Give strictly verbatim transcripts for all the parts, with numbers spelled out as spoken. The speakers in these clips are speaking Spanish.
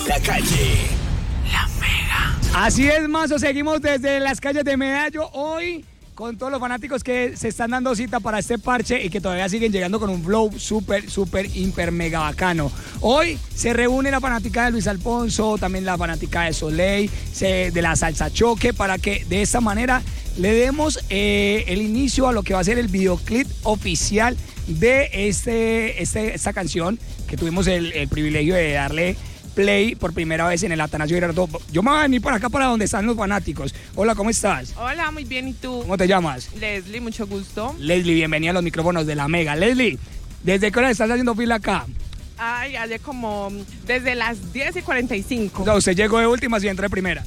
la calle. La Mega. Así es, Mazo, seguimos desde las calles de Medallo hoy con todos los fanáticos que se están dando cita para este parche y que todavía siguen llegando con un flow súper, súper, hiper, mega bacano. Hoy se reúne la fanática de Luis Alfonso, también la fanática de Soleil, se, de la Salsa Choque, para que de esta manera le demos eh, el inicio a lo que va a ser el videoclip oficial de este, este, esta canción que tuvimos el, el privilegio de darle play por primera vez en el Atanasio Girardot. Yo me voy a venir por acá para donde están los fanáticos. Hola, ¿cómo estás? Hola, muy bien, ¿y tú? ¿Cómo te llamas? Leslie, mucho gusto. Leslie, bienvenida a los micrófonos de la Mega. Leslie, ¿desde qué hora estás haciendo fila acá? Ay, hace como desde las diez y cuarenta y cinco. No, usted llegó de últimas y entró de primera.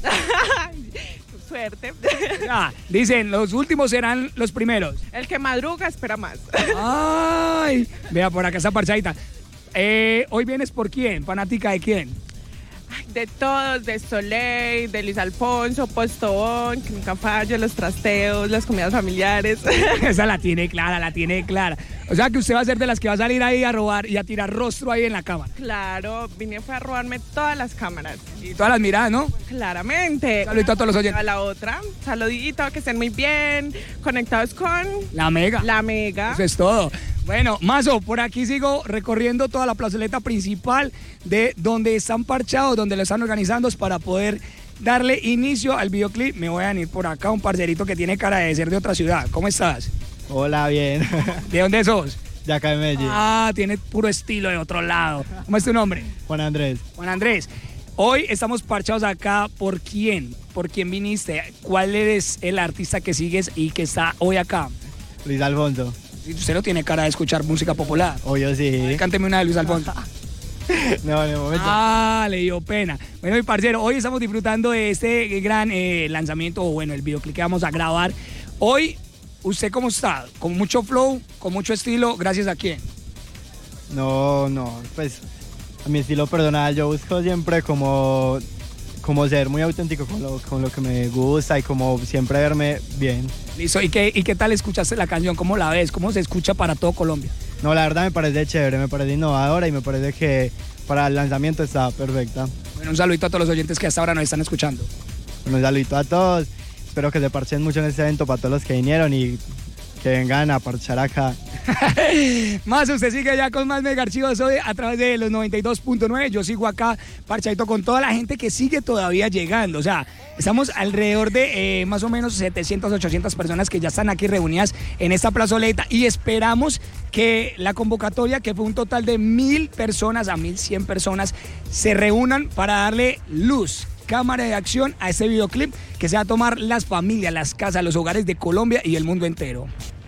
Suerte. Ah, dicen, los últimos serán los primeros. El que madruga espera más. Ay, vea, por acá esa parchadita. Eh, ¿Hoy vienes por quién? ¿Fanática de quién? Ay, de todos, de Soleil, de Luis Alfonso, Postobón, que nunca fallo, los trasteos, las comidas familiares. Esa la tiene clara, la tiene clara. O sea que usted va a ser de las que va a salir ahí a robar y a tirar rostro ahí en la cámara. Claro, vine fue a robarme todas las cámaras. Y todas las miradas, ¿no? Claramente. Saludito a todos los oyentes. A la otra, saludito, que estén muy bien, conectados con La Mega. La Mega. Eso es todo. Bueno, Mazo, por aquí sigo recorriendo toda la plazoleta principal de donde están parchados, donde lo están organizando para poder darle inicio al videoclip. Me voy a venir por acá, un parcerito que tiene cara de ser de otra ciudad. ¿Cómo estás? Hola, bien. ¿De dónde sos? De acá de Medellín. Ah, tiene puro estilo de otro lado. ¿Cómo es tu nombre? Juan Andrés. Juan Andrés. Hoy estamos parchados acá. ¿Por quién? ¿Por quién viniste? ¿Cuál eres el artista que sigues y que está hoy acá? Luis Alfonso. Usted no tiene cara de escuchar música popular. Obvio sí. Cánteme una de Luis Alfonso. No, en el momento. Ah, le dio pena. Bueno, mi parcero, hoy estamos disfrutando de este gran eh, lanzamiento, o bueno, el videoclip que vamos a grabar. Hoy, ¿usted cómo está? ¿Con mucho flow? ¿Con mucho estilo? ¿Gracias a quién? No, no, pues a mi estilo personal yo busco siempre como, como ser muy auténtico con lo, con lo que me gusta y como siempre verme bien. Listo, ¿y qué, y qué tal escuchaste la canción? ¿Cómo la ves? ¿Cómo se escucha para todo Colombia? No, la verdad me parece chévere, me parece innovadora y me parece que para el lanzamiento está perfecta. Bueno, un saludito a todos los oyentes que hasta ahora nos están escuchando. Bueno, un saludito a todos, espero que se parchen mucho en este evento para todos los que vinieron y que vengan a parchar acá. Más, usted sigue ya con más Mega Archivos hoy a través de los noventa y dos punto nueve. Yo sigo acá parchadito con toda la gente que sigue todavía llegando. O sea, estamos alrededor de eh, más o menos setecientas, ochocientas personas que ya están aquí reunidas en esta plazoleta y esperamos que la convocatoria, que fue un total de mil personas a mil cien personas, se reúnan para darle luz, cámara de acción a este videoclip que se va a tomar las familias, las casas, los hogares de Colombia y el mundo entero.